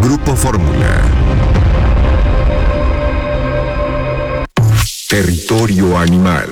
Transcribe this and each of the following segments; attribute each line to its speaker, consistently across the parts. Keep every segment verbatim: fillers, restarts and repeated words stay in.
Speaker 1: Grupo Fórmula. Territorio animal.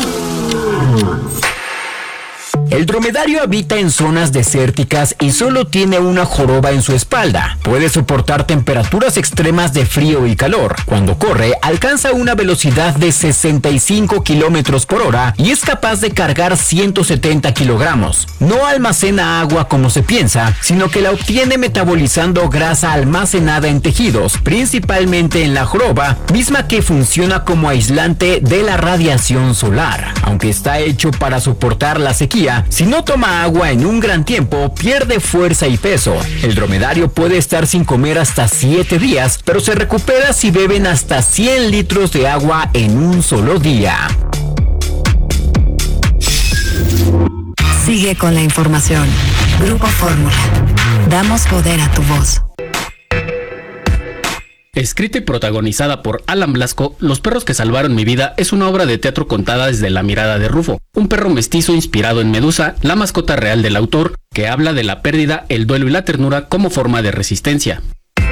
Speaker 2: El dromedario habita en zonas desérticas y solo tiene una joroba en su espalda. Puede soportar temperaturas extremas de frío y calor. Cuando corre, alcanza una velocidad de sesenta y cinco kilómetros por hora y es capaz de cargar ciento setenta kilogramos. No almacena agua como se piensa, sino que la obtiene metabolizando grasa almacenada en tejidos, principalmente en la joroba, misma que funciona como aislante de la radiación solar. Aunque está hecho para soportar la sequía, si no toma agua en un gran tiempo, pierde fuerza y peso. El dromedario puede estar sin comer hasta siete días, pero se recupera si beben hasta cien litros de agua en un solo día.
Speaker 3: Sigue con la información. Grupo Fórmula. Damos poder a tu voz.
Speaker 4: Escrita y protagonizada por Alan Blasco, Los perros que salvaron mi vida es una obra de teatro contada desde la mirada de Rufo, un perro mestizo inspirado en Medusa, la mascota real del autor, que habla de la pérdida, el duelo y la ternura como forma de resistencia.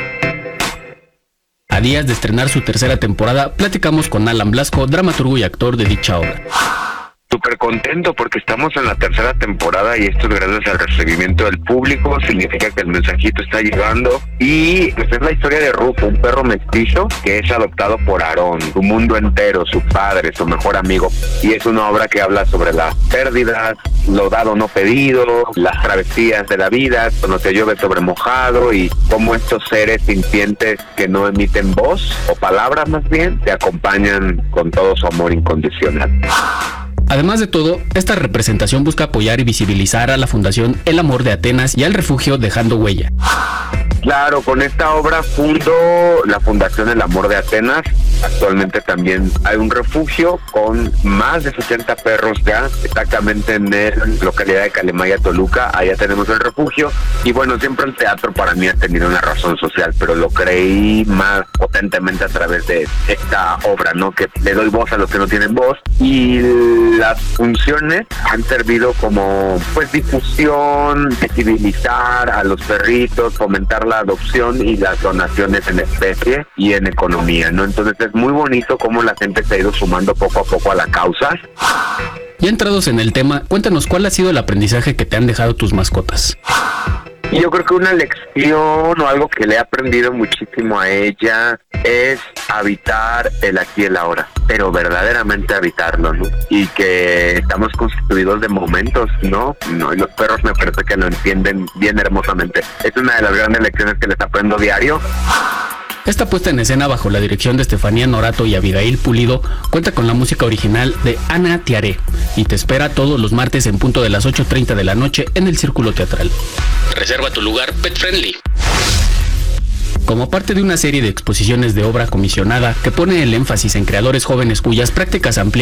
Speaker 4: A días de estrenar su tercera temporada, platicamos con Alan Blasco, dramaturgo y actor de dicha obra.
Speaker 5: Súper contento porque estamos en la tercera temporada y esto es gracias al recibimiento del público, significa que el mensajito está llegando y pues es la historia de Rufo, un perro mestizo que es adoptado por Aarón, su mundo entero, su padre, su mejor amigo, y es una obra que habla sobre las pérdidas, lo dado no pedido, las travesías de la vida, cuando te llueve sobre mojado y cómo estos seres sintientes que no emiten voz o palabras más bien, te acompañan con todo su amor incondicional.
Speaker 4: Además de todo, esta representación busca apoyar y visibilizar a la Fundación El Amor de Atenas y al refugio Dejando Huella.
Speaker 5: Claro, con esta obra fundo la Fundación El Amor de Atenas. Actualmente también hay un refugio con más de sesenta perros ya, exactamente en la localidad de Calemaya, Toluca. Allá tenemos el refugio. Y bueno, siempre el teatro para mí ha tenido una razón social, pero lo creí más potentemente a través de esta obra, ¿no? Que le doy voz a los que no tienen voz. Y las funciones han servido como, pues, difusión, visibilizar a los perritos, fomentar la adopción y las donaciones en especie y en economía, ¿no? Entonces es muy bonito cómo la gente se ha ido sumando poco a poco a la causa.
Speaker 4: Ya entrados en el tema, cuéntanos cuál ha sido el aprendizaje que te han dejado tus mascotas.
Speaker 5: Y yo creo que una lección o algo que le he aprendido muchísimo a ella es habitar el aquí y el ahora, pero verdaderamente habitarlo, ¿no? Y que estamos constituidos de momentos, ¿no? ¿no? Y los perros me parece que lo entienden bien hermosamente. Es una de las grandes lecciones que les aprendo diario.
Speaker 4: Esta puesta en escena bajo la dirección de Estefanía Norato y Abigail Pulido cuenta con la música original de Ana Tiaré y te espera todos los martes en punto de las ocho treinta de la noche en el Círculo Teatral. Reserva tu lugar pet friendly. Como parte de una serie de exposiciones de obra comisionada que pone el énfasis en creadores jóvenes cuyas prácticas amplían